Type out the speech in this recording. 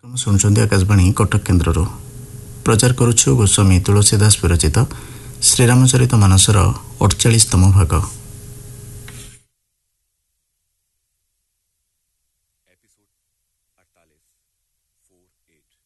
कार्यक्रम शुणुंट आकाशवाणी कटक केन्द्र प्रचार करुछु गोस्वामी तुलसीदास विरचित श्रीरामचरित मानसर 48तम भाग। एपिसोड 48 48